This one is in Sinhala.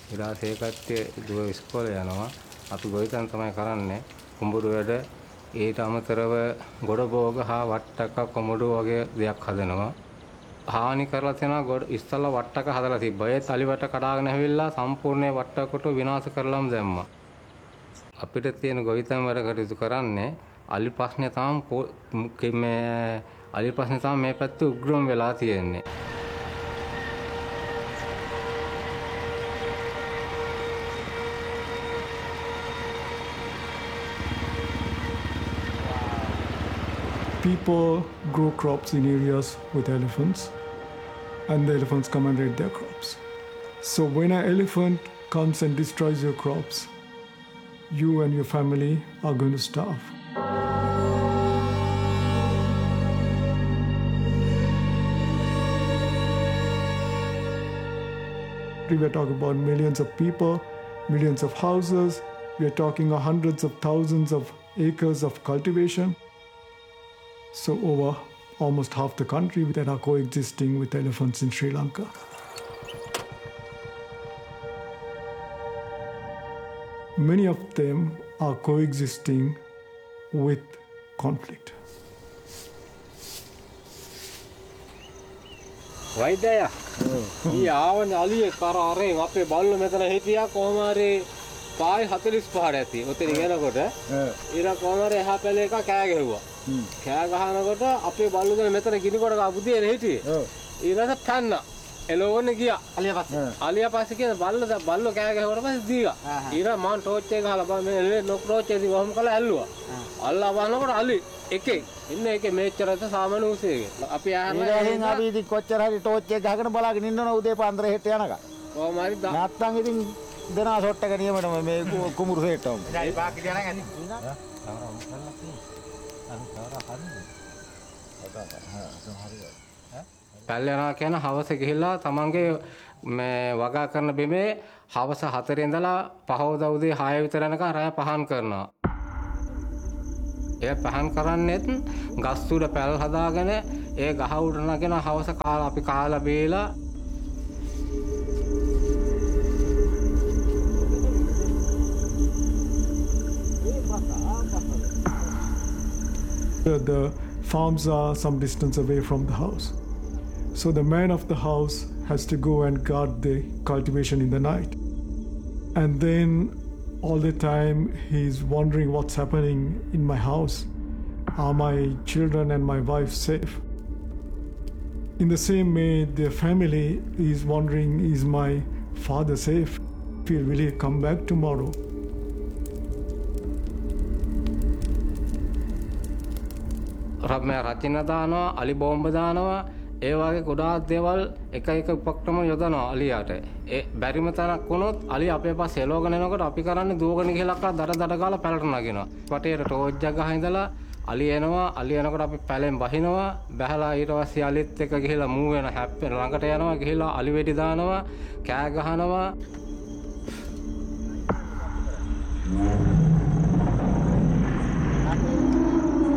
ඊට පස්සේ ඒ කට්ටිය දුව ඉස්කෝලේ යනවා. අපි ගොවිතැන තමයි කරන්නේ. කුඹුරු වැඩ ඊට අමතරව ගොඩ භෝග හා වට්ටක කොමඩු වගේ දෙයක් හදනවා. හානි කරලා තියෙනවා ගොඩ ඉස්සල්ලා වට්ටක හදලා තිබ්බා. ඒ තලිවට කඩාගෙන ඇවිල්ලා සම්පූර්ණ වට්ටක කොට විනාශ කරලම දැම්මා. අපිට තියෙන ගොවිතැන් වැඩ කටයුතු කරන්නේ අලි ප්‍රශ්නේ තමයි මේ පැත්තේ උග්‍රම වෙලා තියෙන්නේ. People grow crops in areas with elephants, and the elephants come and raid their crops. So when an elephant comes and destroys your crops, you and your family are going to starve. We are talking about millions of people, millions of houses. We are talking of hundreds of thousands of acres of cultivation. So over almost half the country that are coexisting with elephants in Sri Lanka. Many of them are coexisting with conflict. වෛද්‍යයා ඊ ආවනේ අලියේ කරාරෙන් අපේ බල්ලෝ මෙතන හිටියා කොහොම හරි පායි 45 ඇති. ඔතන ගෙනකොට ඊළඟ කොහොම හරි එහා පැලේ එක කෑ ගැහුවා. කෑ ගහනකොට අපේ බල්ලෝ දැන් මෙතන ගිනිකොට ගාපුදියේ හිටියේ. ඊළඟට පැන්නා. එළවන්නේ ගියා. අලියා පස්සේ කියන බල්ලෝ කෑ ගැහුවට පස්සේ දීගා. ඊළඟ මම ටෝච් එක ගහලා බා මේ නොක් ටෝච් එකදී වහම කළා ඇල්ලුවා. අල්ලා බලනකොට අලි එකේ ඉන්න එකේ මේච්චරද සාමාන්‍ය උසේක. අපි ආහන අපි ඉතින් කොච්චර හරි ටෝච් එක ගහගෙන බලාගෙන ඉන්නවනේ උදේ පාන්දර හෙට යනකම්. කොහොම හරි නැත්තම් ඉතින් දෙනවා ෂොට් එක නියමටම මේ කුඹුරු හේටම. ඒ පාකි යන ගන්නේ. පැල්ල යනවා කියන හවස ගිහිල්ලා තමන්ගේ මේ වගා කරන බිමේ හවස 4 ඉඳලා පහවදා උදේ 6 විතර යනකම් රැය පහන් කරනවා. ඒ පහන් කරන්නේත් ගස් උඩ පැල් හදාගෙන ඒ ගහ උඩ නගෙන හවස කාලා අපි කාලා බීලා The farms are some distance away from the house. So the man of the house has to go and guard the cultivation in the night. And then all the time he's wondering what's happening in my house. Are my children and my wife safe? In the same way, their family is wondering, is my father safe? Will he come back tomorrow? රචන දානවා, අලි බෝම්බ දානවා, ඒ වගේ ගොඩාක් දේවල් එක උපක්‍රම යොදනවා අලියාට. ඒ බැරිම තැනක් වුණොත් අලි අපේ පස්සේ එලවගෙන එනකොට අපි කරන්නේ දුවගෙන ගිහලා දඩ ගාලා පැලට නගිනවා. වටේට ටෝච් එක ගහ ඉඳලා අලි එනවා. අලි එනකොට අපි පැලෙන් බහිනවා. බහලා ඊට පස්සේ අලිත් එක්ක ගිහලා මූ වෙන හැප්පෙන ළඟට යනවා. ගිහලා අලි වෙඩි දානවා, කෑ ගහනවා.